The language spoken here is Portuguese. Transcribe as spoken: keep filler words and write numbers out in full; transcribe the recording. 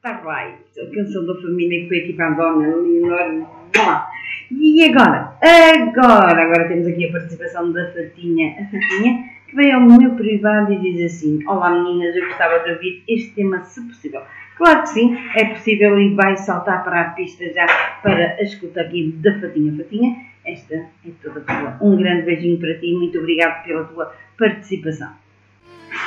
Vai, a canção da família que foi aqui para a dona Leonor. E agora? Agora, agora temos aqui a participação da Fatinha, a Fatinha, que veio ao meu privado e diz assim: olá meninas, eu gostava de ouvir este tema se possível. Claro que sim, é possível e vai saltar para a pista já para a escuta aqui da Fatinha. Fatinha, esta é toda tua. Um grande beijinho para ti, muito obrigado pela tua participação.